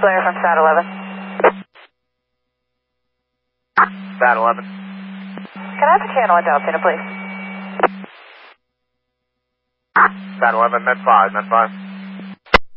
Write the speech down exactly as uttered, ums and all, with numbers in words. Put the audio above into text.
Blair from Sat eleven. Sat eleven. Can I have the channel on Delta, please? Sat eleven, Med five, Med five.